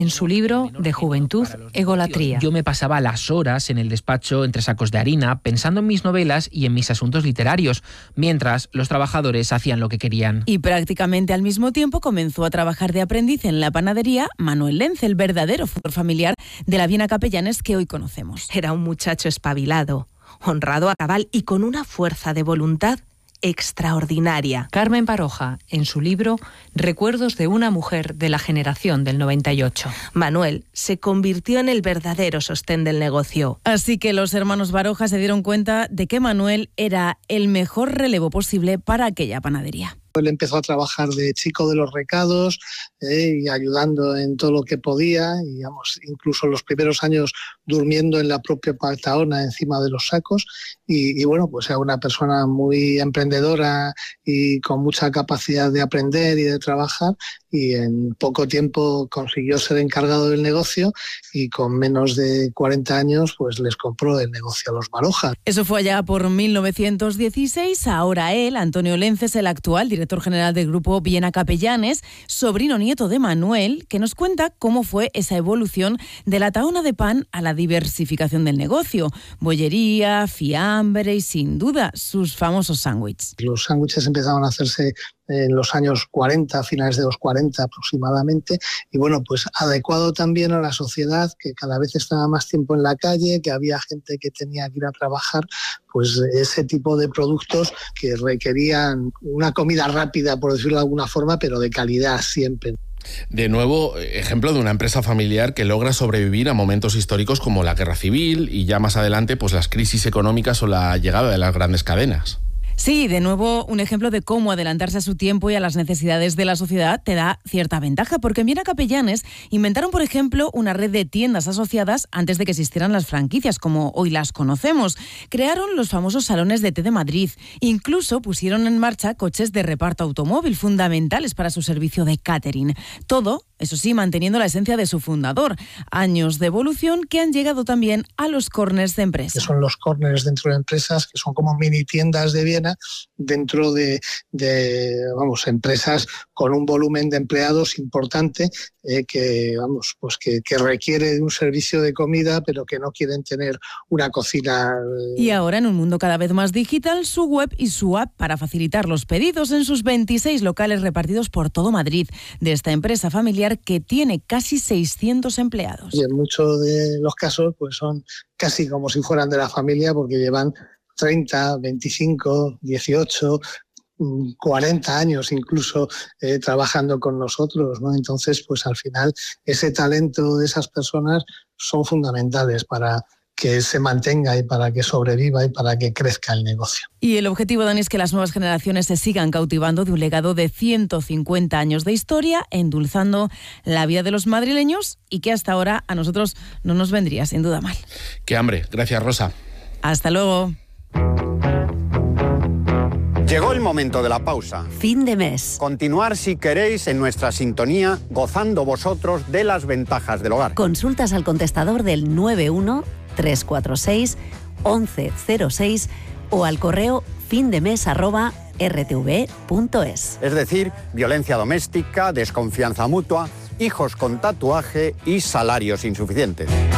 en su libro De juventud, egolatría. Yo me pasaba las horas en el despacho entre sacos de harina pensando en mis novelas y en mis asuntos literarios, mientras los trabajadores hacían lo que querían. Y prácticamente al mismo tiempo comenzó a trabajar de aprendiz en la panadería Manuel Lenz, el verdadero fundador familiar de la Viena Capellanes que hoy conocemos. Era un muchacho espabilado, honrado a cabal y con una fuerza de voluntad extraordinaria. Carmen Baroja, en su libro Recuerdos de una mujer de la generación del 98. Manuel se convirtió en el verdadero sostén del negocio. Así que los hermanos Baroja se dieron cuenta de que Manuel era el mejor relevo posible para aquella panadería. Él empezó a trabajar de chico de los recados y ayudando en todo lo que podía, y incluso los primeros años durmiendo en la propia paltaona encima de los sacos, y bueno, pues era una persona muy emprendedora y con mucha capacidad de aprender y de trabajar, y en poco tiempo consiguió ser encargado del negocio y con menos de 40 años pues les compró el negocio a los Baroja. Eso fue allá por 1916, ahora él, Antonio Lenz, es el actual director general del grupo Viena Capellanes, sobrino nieto de Manuel, que nos cuenta cómo fue esa evolución de la taona de pan a la diversificación del negocio. Bollería, fiambre y sin duda sus famosos sándwiches. Los sándwiches empezaron a hacerse en los años 40, finales de los 40 aproximadamente, y bueno, pues adecuado también a la sociedad que cada vez estaba más tiempo en la calle, que había gente que tenía que ir a trabajar, pues ese tipo de productos que requerían una comida rápida, por decirlo de alguna forma, pero de calidad siempre. De nuevo, ejemplo de una empresa familiar que logra sobrevivir a momentos históricos como la Guerra Civil y ya más adelante pues las crisis económicas o la llegada de las grandes cadenas. Sí, de nuevo un ejemplo de cómo adelantarse a su tiempo y a las necesidades de la sociedad te da cierta ventaja, porque en Viena Capellanes inventaron, por ejemplo, una red de tiendas asociadas antes de que existieran las franquicias, como hoy las conocemos. Crearon los famosos salones de té de Madrid. Incluso pusieron en marcha coches de reparto automóvil, fundamentales para su servicio de catering. Todo, eso sí, manteniendo la esencia de su fundador. Años de evolución que han llegado también a los corners de empresa. Que son los corners dentro de empresas, que son como mini tiendas de Viena, dentro de empresas con un volumen de empleados importante que requiere de un servicio de comida, pero que no quieren tener una cocina. Y ahora, en un mundo cada vez más digital, su web y su app para facilitar los pedidos en sus 26 locales repartidos por todo Madrid, de esta empresa familiar que tiene casi 600 empleados. Y en muchos de los casos pues son casi como si fueran de la familia, porque llevan 30, 25, 18, 40 años incluso trabajando con nosotros, ¿no? Entonces, pues al final ese talento de esas personas son fundamentales para que se mantenga y para que sobreviva y para que crezca el negocio. Y el objetivo, Dani, es que las nuevas generaciones se sigan cautivando de un legado de 150 años de historia, endulzando la vida de los madrileños y que hasta ahora a nosotros no nos vendría sin duda mal. ¡Qué hambre! Gracias, Rosa. Hasta luego. Llegó el momento de la pausa. Fin de mes. Continuar, si queréis, en nuestra sintonía, gozando vosotros de las ventajas del hogar. Consultas al contestador del 91-346-1106 o al correo findemes@rtv.es. Es decir, violencia doméstica, desconfianza mutua, hijos con tatuaje y salarios insuficientes.